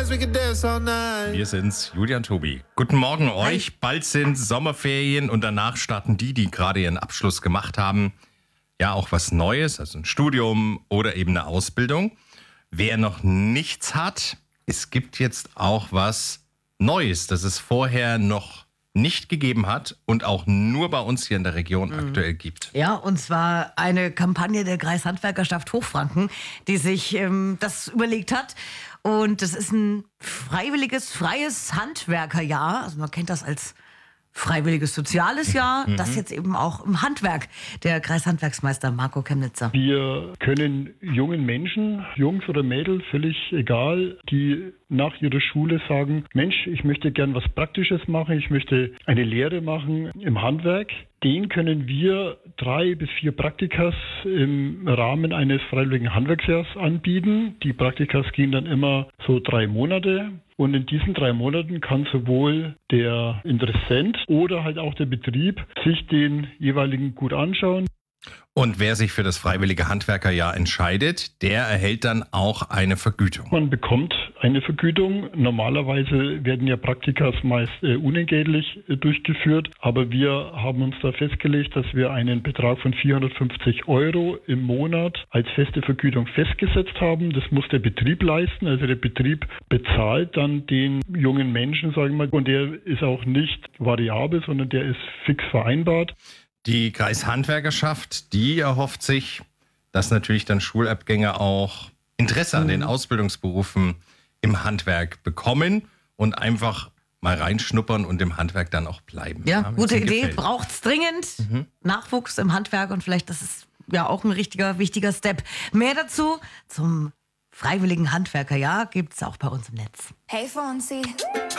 Wir sind's, Julian Tobi. Guten Morgen euch. Bald sind Sommerferien und danach starten die gerade ihren Abschluss gemacht haben, ja auch was Neues, also ein Studium oder eben eine Ausbildung. Wer noch nichts hat, es gibt jetzt auch was Neues, das es vorher noch nicht gegeben hat und auch nur bei uns hier in der Region aktuell gibt. Ja, und zwar eine Kampagne der Kreishandwerkerschaft Hochfranken, die sich das überlegt hat. Und das ist ein freies Handwerkerjahr. Also man kennt das als freiwilliges soziales Jahr, das jetzt eben auch im Handwerk, der Kreishandwerksmeister Marco Chemnitzer. Wir können jungen Menschen, Jungs oder Mädels, völlig egal, die nach ihrer Schule sagen, Mensch, ich möchte gern was Praktisches machen, ich möchte eine Lehre machen im Handwerk. Den können wir 3 bis 4 Praktikas im Rahmen eines freiwilligen Handwerksjahrs anbieten. Die Praktikas gehen dann immer so 3 Monate. Und in diesen 3 Monaten kann sowohl der Interessent oder halt auch der Betrieb sich den jeweiligen gut anschauen. Und wer sich für das freiwillige Handwerkerjahr entscheidet, der erhält dann auch eine Vergütung. Man bekommt eine Vergütung. Normalerweise werden ja Praktikas meist unentgeltlich durchgeführt. Aber wir haben uns da festgelegt, dass wir einen Betrag von 450 € im Monat als feste Vergütung festgesetzt haben. Das muss der Betrieb leisten. Also der Betrieb bezahlt dann den jungen Menschen, sagen wir mal. Und der ist auch nicht variabel, sondern der ist fix vereinbart. Die Kreishandwerkerschaft, die erhofft sich, dass natürlich dann Schulabgänger auch Interesse an den Ausbildungsberufen im Handwerk bekommen und einfach mal reinschnuppern und im Handwerk dann auch bleiben. Ja, gute Idee, braucht's dringend. Nachwuchs im Handwerk und vielleicht das ist ja auch ein wichtiger Step. Mehr dazu zum freiwilligen Handwerkerjahr gibt's auch bei uns im Netz. Hey Fonzie.